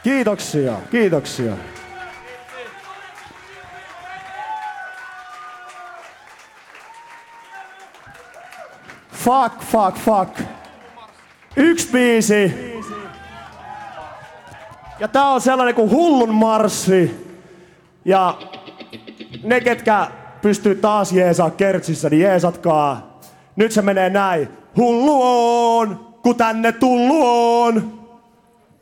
Kiitoksia, kiitoksia. Fuck. Yksi biisi. Ja tää on sellainen kuin Hullun marssi. Ja ne, ketkä pystyy taas jeesaa kertsissä, niin jeesatkaa. Nyt se menee näin. Hullu on, kun tänne tullu on.